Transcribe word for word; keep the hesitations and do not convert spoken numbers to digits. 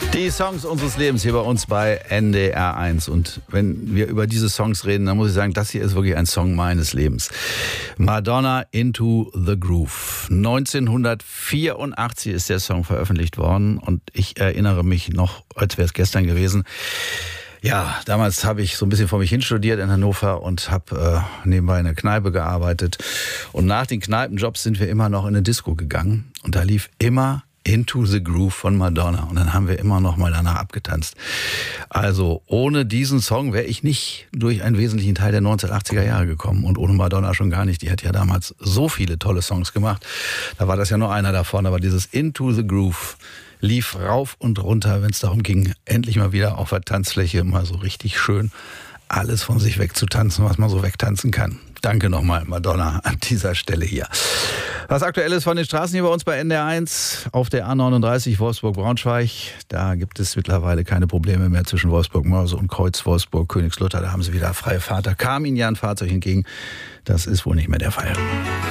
Die Songs unseres Lebens hier bei uns bei N D R eins. Und wenn wir über diese Songs reden, dann muss ich sagen, das hier ist wirklich ein Song meines Lebens. Madonna, Into the Groove. neunzehnhundertvierundachtzig ist der Song veröffentlicht worden und ich erinnere mich noch, als wäre es gestern gewesen. Ja, damals habe ich so ein bisschen vor mich hin studiert in Hannover und habe äh, nebenbei in der Kneipe gearbeitet. Und nach den Kneipenjobs sind wir immer noch in eine Disco gegangen und da lief immer Into the Groove von Madonna. Und dann haben wir immer noch mal danach abgetanzt. Also ohne diesen Song wäre ich nicht durch einen wesentlichen Teil der neunzehnhundertachtziger Jahre gekommen. Und ohne Madonna schon gar nicht. Die hat ja damals so viele tolle Songs gemacht. Da war das ja nur einer davon. Aber dieses Into the Groove lief rauf und runter, wenn es darum ging, endlich mal wieder auf der Tanzfläche mal so richtig schön alles von sich wegzutanzen, was man so wegtanzen kann. Danke nochmal, Madonna, an dieser Stelle hier. Was aktuell ist von den Straßen hier bei uns bei N D R eins auf der A neununddreißig Wolfsburg-Braunschweig. Da gibt es mittlerweile keine Probleme mehr zwischen Wolfsburg-Mörse und Kreuz Wolfsburg-Königslutter. Da haben sie wieder freie Fahrt. Da kam ihnen ja ein Fahrzeug entgegen. Das ist wohl nicht mehr der Fall.